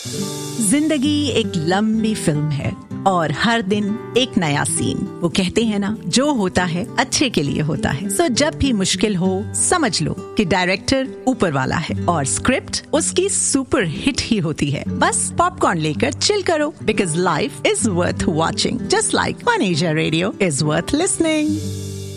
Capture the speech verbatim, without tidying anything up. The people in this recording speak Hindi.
जिंदगी एक लंबी फिल्म है और हर दिन एक नया सीन। वो कहते हैं ना, जो होता है अच्छे के लिए होता है। सो जब भी मुश्किल हो, समझ लो कि डायरेक्टर ऊपर वाला है और स्क्रिप्ट उसकी सुपर हिट ही होती है। बस पॉपकॉर्न लेकर चिल करो, because life is worth watching, just like one Asia radio is worth listening.